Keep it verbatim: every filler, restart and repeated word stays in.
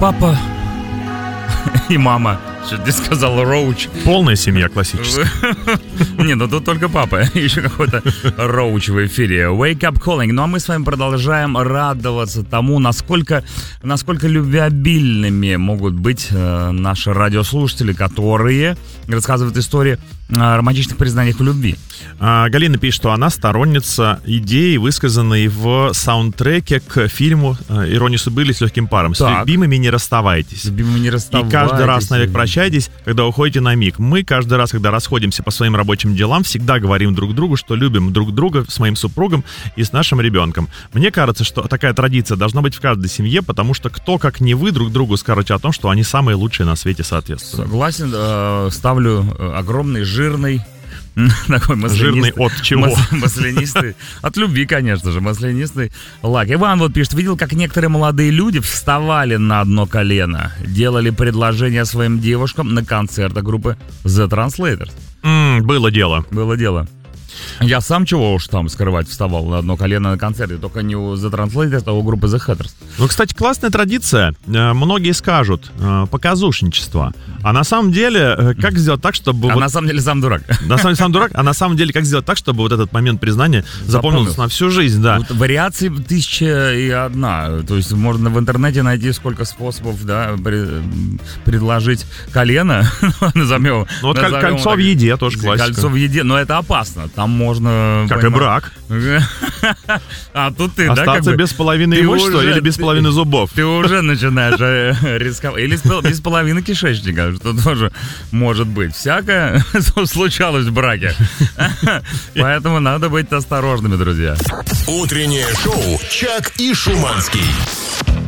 папа и мама. Что ты сказал, Роуч? Полная семья классическая. Не, ну тут только папа. Еще какой-то Роуч в эфире. Wake Up Calling. Ну а мы с вами продолжаем радоваться тому, насколько, насколько любвеобильными могут быть э, наши радиослушатели, которые рассказывают истории о романтичных признаниях в любви. А, Галина пишет, что она сторонница идеи, высказанной в саундтреке к фильму «Ирония судьбы» или «С легким паром». С Так. любимыми не расставайтесь. С любимыми не расставайтесь. И каждый раз навек прощайтесь, когда уходите на миг. Мы каждый раз, когда расходимся по своим рабочим делам, всегда говорим друг другу, что любим друг друга с моим супругом и с нашим ребенком. Мне кажется, что такая традиция должна быть в каждой семье, потому что кто, как не вы, друг другу скажете о том, что они самые лучшие на свете, соответственно. Согласен, э, ставлю огромный, жирный, такой Жирный от чего? Маслянистый. От любви, конечно же, маслянистый лак. Иван вот пишет, видел, как некоторые молодые люди вставали на одно колено, делали предложения своим девушкам на концертах группы The Translators. Mm, было дело. Было дело. Я сам чего уж там скрывать вставал на одно колено на концерте, только не у The Translators, а у группы The Hatters. Ну, кстати, классная традиция. Многие скажут, показушничество. А на самом деле, как сделать так, чтобы... А вот... на самом деле сам дурак. На самом деле сам дурак, а на самом деле как сделать так, чтобы вот этот момент признания запомнился Запомнил. на всю жизнь, да. Вот вариаций тысяча и одна. То есть можно в интернете найти сколько способов, да, предложить колено. Назовем. Ну вот назовем кольцо так, в еде тоже классика. Кольцо в еде, но это опасно. Там можно... Как понимать, и брак. А тут ты, остаться да, как бы... без половины имущества или без ты, половины зубов. Ты уже начинаешь рисковать. Или без половины кишечника, что тоже может быть. Всякое случалось в браке. Поэтому надо быть осторожными, друзья. Утреннее шоу «Чак и Шуманский».